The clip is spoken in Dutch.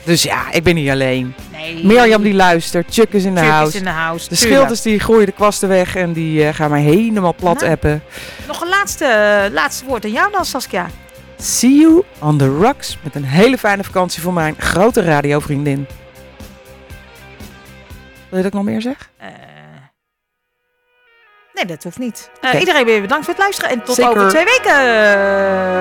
Dus ja, ik ben niet alleen. Nee. Mirjam die luistert. Chuck is in de house. in de house. De Schilders die gooien de kwasten weg en die gaan mij helemaal plat appen. Nog een laatste woord aan jou dan, Saskia. See you on the rocks met een hele fijne vakantie voor mijn grote radiovriendin. Wil je dat ik nog meer zeg? Nee, dat hoeft niet. Okay. Iedereen weer bedankt voor het luisteren en tot Zeker. over 2 weken.